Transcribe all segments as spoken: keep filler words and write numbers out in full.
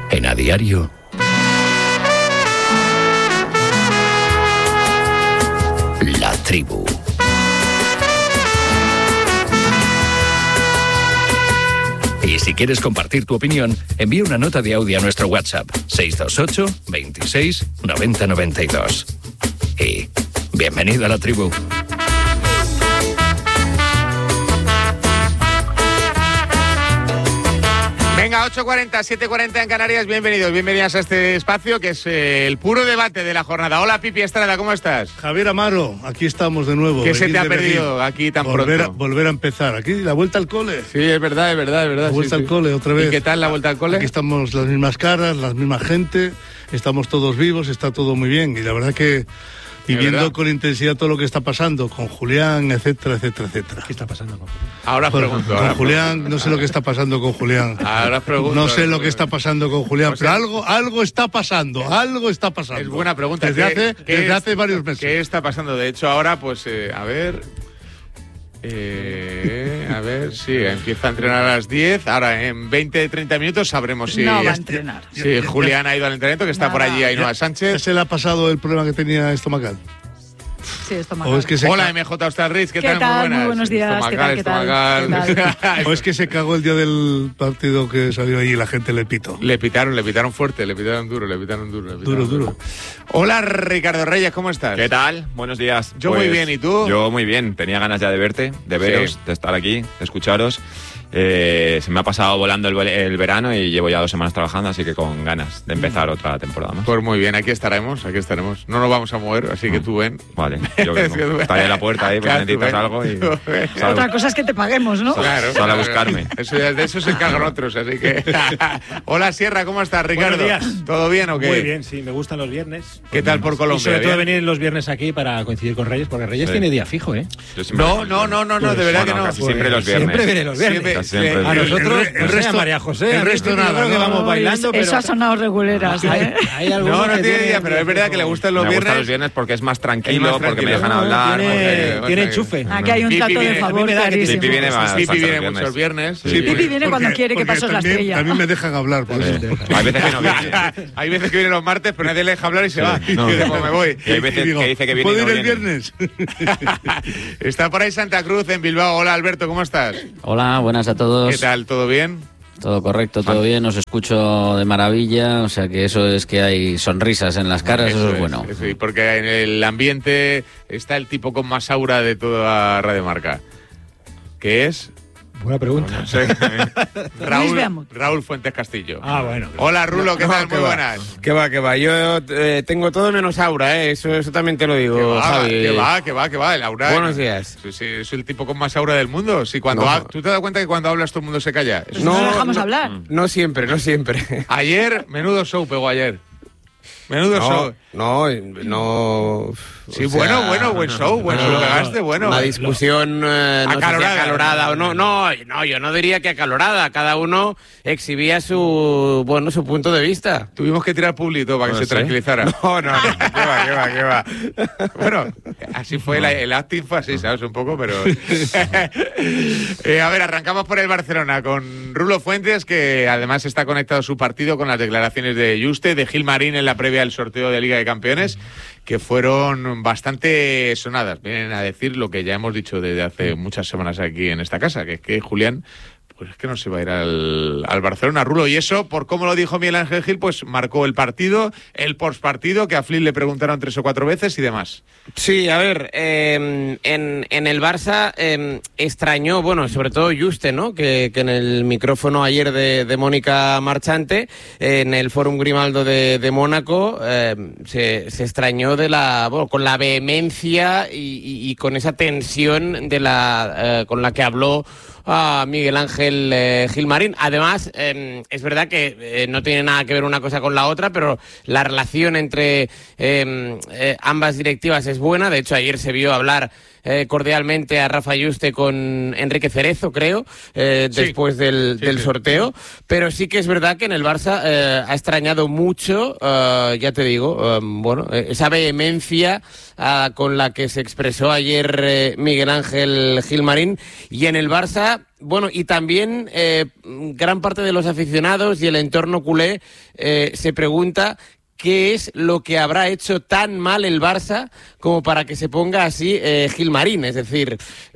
En A Diario, La Tribu. Y si quieres compartir tu opinión, envía una nota de audio a nuestro WhatsApp seis dos ocho, veintiséis, noventa, noventa y dos. Y bienvenido a La Tribu. Venga, ocho cuarenta, siete cuarenta en Canarias, bienvenidos, bienvenidas a este espacio que es eh, el puro debate de la jornada. Hola, Pipi Estrada, ¿cómo estás? Javier Amaro, aquí estamos de nuevo. ¿Qué se te ha de perdido venir. aquí tan volver pronto? A, volver a empezar, aquí la vuelta al cole. Sí, es verdad, es verdad, es verdad. La vuelta sí, al sí. cole otra vez. ¿Y qué tal la vuelta al cole? Aquí estamos las mismas caras, las mismas gente, estamos todos vivos, está todo muy bien. Y la verdad que y viendo con intensidad todo lo que está pasando con Julián, etcétera, etcétera, etcétera. ¿Qué está pasando con Julián? Ahora os pregunto. Con ahora Julián, pregunto. no sé lo que está pasando con Julián. Ahora os pregunto. No sé lo que está pasando con Julián, O sea, pero algo, algo está pasando, algo está pasando. Es buena pregunta. Desde, ¿Qué- hace, qué desde es- hace varios meses. ¿Qué está pasando? De hecho, ahora, pues, eh, a ver... Eh, a ver, sí, empieza a entrenar a las diez. Ahora, en veinte, treinta minutos sabremos si... No va a entrenar. Si Julián ha ido al entrenamiento, que está Nada. por allí Ainhoa ¿Ya Sánchez. se le ha pasado el problema que tenía estomacal? Sí, esto me ¿O es que se Hola, ca- M J Austerlitz, ¿qué, ¿Qué tal? tal? Muy buenas. Muy buenos días, ¿qué tal, qué tal? Estomacal. ¿O es que se cagó el día del partido que salió ahí y la gente le pito? Le pitaron, le pitaron fuerte, le pitaron duro, le pitaron duro. le pitaron Duro, duro. Hola, Ricardo Reyes, ¿cómo estás? ¿Qué tal? Buenos días. Yo muy bien, ¿y tú? Yo muy bien. Tenía ganas ya de verte, de veros, Sí. de estar aquí, de escucharos. Eh, se me ha pasado volando el, el verano y llevo ya dos semanas trabajando, así que con ganas de empezar otra temporada más. Pues muy bien, aquí estaremos, aquí estaremos. No nos vamos a mover, así que tú ven. Vale, yo Es que vengo. tú- Estaré en la puerta ahí, pues Claro, tú necesitas ven. algo y... Tú ven. salgo. Otra cosa es que te paguemos, ¿no? Claro. Sal a buscarme. Eso, ya- de eso se encargan otros, así que... Hola, Sierra, ¿cómo estás, Ricardo? Buenos días. ¿Todo bien o qué? Muy bien, sí, me gustan los viernes. ¿Qué tal por Colombia? Y sobre todo ¿Bien? venir los viernes aquí para coincidir con Reyes, porque Reyes Sí. tiene día fijo, ¿eh? Yo siempre- No, no, no, no, no, de verdad Bueno, que no. casi siempre los viernes. Siempre viene los viernes. Siempre- Casi siempre sí, los A viernes. nosotros, El re- el no sé, resto- a María José, el a mí resto yo nada, creo que ¿no? vamos Ay, bailando, pero eso ha sonado reguleras, hay, ¿eh? hay algunos No, no que tiene tienen día, pero es verdad que le gustan los me viernes. gustan los viernes porque es más tranquilo, Es más porque me tranquilo. dejan No, hablar. tiene- porque- tiene enchufe. Aquí hay un Pipi trato de viene- a mí favor me da que clarísimo. Pipi viene más- Pipi bastante viene viernes. muchos viernes. Sí. Sí, Pipi viene cuando quiere que porque pasos la también, estrella. también me dejan hablar, por eso. Hay veces que no viene. Hay veces que viene los martes, pero nadie le deja hablar y se va. No. Y dice, pues me voy. Y hay veces Y digo, que dice que viene y ¿puedo no ir el viene. viernes? Está por ahí Santa Cruz, en Bilbao. Hola, Alberto, ¿cómo estás? Hola, buenas a todos. ¿Qué tal? ¿Todo bien? Todo correcto, todo bien, os escucho de maravilla, o sea que eso es que hay sonrisas en las caras, eso, es bueno. eso, y porque en el ambiente está el tipo con más aura de toda Radio Marca. ¿Qué es? Buena pregunta. No sé. Raúl, Beamut. Raúl Fuentes Castillo. Ah, bueno. Hola, Rulo, ¿qué No, tal? qué Muy va. buenas. Que va, que va. Yo eh, tengo todo menos aura, ¿eh? Eso, eso también te lo digo, Que va, Javi. que va, que va, que va. El aura. Buenos días. Sí, sí, es el tipo con más aura del mundo. Sí, cuando No. ha- ¿Tú te das cuenta que cuando hablas todo el mundo se calla? Eso- No, lo dejamos hablar. No siempre, no siempre. Ayer, menudo show pegó ayer. Menudo show. No, no, no. Sí, o bueno, sea, bueno, buen show, buen no, show no, pegaste, bueno. Una discusión eh, no sé si Acalorada. acalorada o no. No, no, yo no diría que acalorada. Cada uno exhibía su, bueno, su punto de vista. Tuvimos que tirar público para que No se sé. tranquilizara. No, no, qué va, qué va, qué va. Bueno, así fue la- el acting, fue así, ¿sabes? Un poco, pero... Eh, a ver, arrancamos por el Barcelona con Rulo Fuentes, que además está conectado su partido con las declaraciones de Juste, de Gilmarín en la previa del sorteo de Liga de Campeones, que fueron bastante sonadas. Vienen a decir lo que ya hemos dicho desde hace muchas semanas aquí en esta casa, que es que Julián... Pues es que no se va a ir al, al Barcelona, Rulo. Y eso, por cómo lo dijo Miguel Ángel Gil, pues marcó el partido, el postpartido, que a Flynn le preguntaron tres o cuatro veces y demás. Sí, a ver, eh, en, en el Barça eh, extrañó, bueno, sobre todo Juste, ¿no? Que, que en el micrófono ayer de, de Mónica Marchante, eh, en el Fórum Grimaldo de, de Mónaco, eh, se, se extrañó de la, bueno, con la vehemencia y, y, y con esa tensión de la, eh, con la que habló a Miguel Ángel eh, Gilmarín. Además, eh, es verdad que eh, no tiene nada que ver una cosa con la otra, pero la relación entre eh, eh, ambas directivas es buena. De hecho, ayer se vio hablar eh, cordialmente a Rafa Juste con Enrique Cerezo, creo, eh, Sí. después del, Sí, del sí. sorteo. Pero sí que es verdad que en el Barça eh, ha extrañado mucho, eh, ya te digo, eh, bueno, eh, esa vehemencia a, con la que se expresó ayer eh, Miguel Ángel Gilmarín. Y en el Barça, bueno, y también eh, gran parte de los aficionados y el entorno culé eh, se pregunta qué es lo que habrá hecho tan mal el Barça como para que se ponga así eh, Gilmarín. Es decir,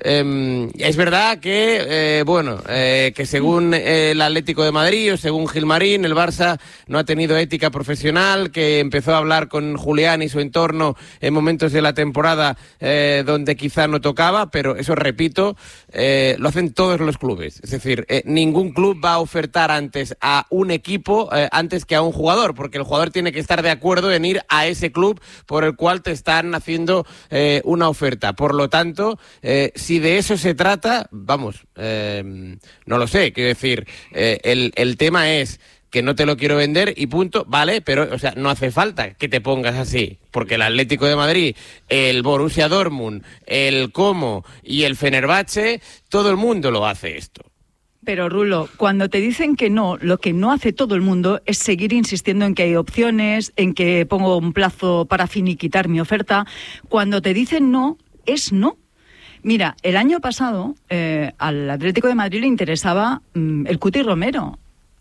eh, es verdad que, eh, bueno, eh, que según el Atlético de Madrid o según Gilmarín, el Barça no ha tenido ética profesional, que empezó a hablar con Julián y su entorno en momentos de la temporada eh, donde quizá no tocaba, pero eso, repito, eh, lo hacen todos los clubes. Es decir, eh, ningún club va a ofertar antes a un equipo eh, antes que a un jugador, porque el jugador tiene que estar de acuerdo en ir a ese club por el cual te están haciendo eh, una oferta. Por lo tanto, eh, si de eso se trata, vamos, eh, no lo sé, quiero decir, eh, el, el tema es que no te lo quiero vender y punto, vale, pero o sea, no hace falta que te pongas así, porque el Atlético de Madrid, el Borussia Dortmund, el Como y el Fenerbahce, todo el mundo lo hace esto. Pero, Rulo, cuando te dicen que no, lo que no hace todo el mundo es seguir insistiendo en que hay opciones, en que pongo un plazo para finiquitar mi oferta. Cuando te dicen no, es no. Mira, el año pasado eh, al Atlético de Madrid le interesaba mmm, el Cuti Romero.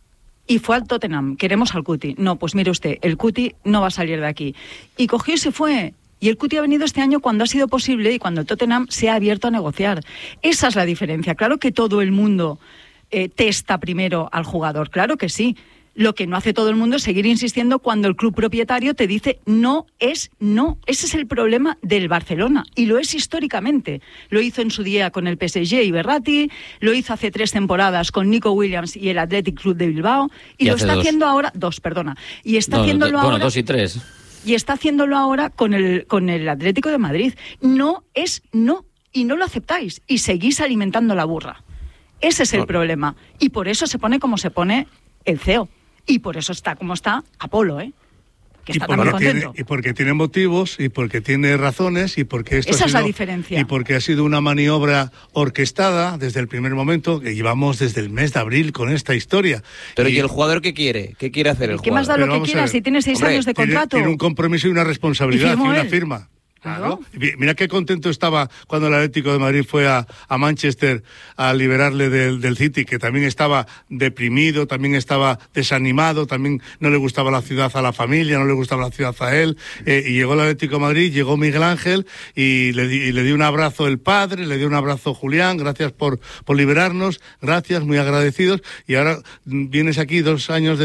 Y fue al Tottenham, queremos al Cuti. No, pues mire usted, el Cuti no va a salir de aquí. Y cogió y se fue. Y el Cuti ha venido este año cuando ha sido posible y cuando el Tottenham se ha abierto a negociar. Esa es la diferencia. Claro que todo el mundo eh, testa primero al jugador, claro que sí. Lo que no hace todo el mundo es seguir insistiendo cuando el club propietario te dice no es no. Ese es el problema del Barcelona y lo es históricamente. Lo hizo en su día con el P S G y Berratti, lo hizo hace tres temporadas con Nico Williams y el Athletic Club de Bilbao y, y lo está dos. haciendo ahora, dos, perdona, y está no, haciéndolo do, ahora... Bueno, dos y tres. Y está haciéndolo ahora con el, con el Atlético de Madrid. No es no y no lo aceptáis y seguís alimentando la burra. Ese es el no. problema y por eso se pone como se pone el C E O. Y por eso está como está Apolo, ¿eh? Que está también contento. Tiene, y porque tiene motivos, y porque tiene razones, y porque esto Esa ha sido, es la diferencia. Y porque ha sido una maniobra orquestada desde el primer momento, que llevamos desde el mes de abril con esta historia. Pero ¿y, ¿y el jugador qué quiere? ¿Qué quiere hacer el ¿Qué jugador? ¿Qué más da Pero lo que quiera si tiene seis Hombre, años de tiene, contrato? Tiene un compromiso y una responsabilidad, y, y una él. firma. Claro. Mira qué contento estaba cuando el Atlético de Madrid fue a, a Manchester a liberarle del, del City, que también estaba deprimido, también estaba desanimado, también no le gustaba la ciudad a la familia, no le gustaba la ciudad a él, eh, y llegó el Atlético de Madrid, llegó Miguel Ángel y le, di, y le dio un abrazo el padre, le dio un abrazo Julián, gracias por, por liberarnos, gracias, muy agradecidos, y ahora vienes aquí dos años de